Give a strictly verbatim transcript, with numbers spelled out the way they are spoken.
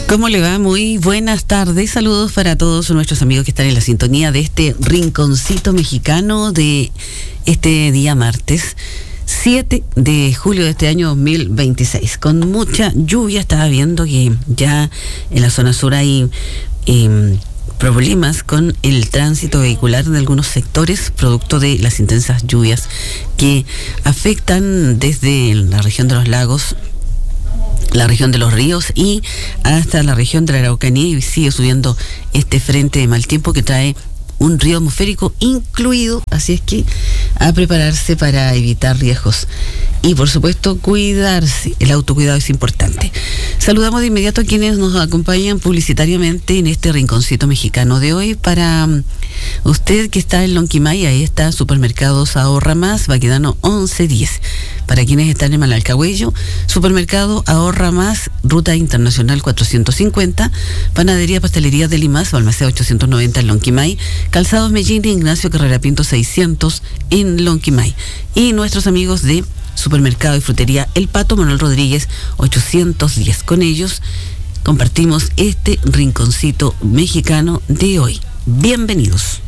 ¿Cómo le va? Muy buenas tardes. Saludos para todos nuestros amigos que están en la sintonía de este rinconcito mexicano de este día martes siete de julio de este año dos mil veintiséis. Con mucha lluvia, estaba viendo que ya en la zona sur hay eh, problemas con el tránsito vehicular en algunos sectores, producto de las intensas lluvias que afectan desde la región de los lagos, la región de los ríos y hasta la región de la Araucanía, y sigue subiendo este frente de mal tiempo que trae un río atmosférico incluido, así es que a prepararse para evitar riesgos y por supuesto cuidarse. El autocuidado es importante. Saludamos de inmediato a quienes nos acompañan publicitariamente en este rinconcito mexicano de hoy. Para usted que está en Lonquimay, ahí está Supermercados Ahorra Más, Baquedano once diez. Para quienes están en Malalcahuello, Supermercado Ahorra Más, Ruta Internacional cuatrocientos cincuenta, Panadería Pastelería de Limas, Balmaceda ochocientos noventa en Lonquimay, Calzados Mellín y Ignacio Carrera Pinto seiscientos en Lonquimay. Y nuestros amigos de Supermercado y Frutería El Pato, Manuel Rodríguez ochocientos diez. Con ellos compartimos este rinconcito mexicano de hoy. Bienvenidos.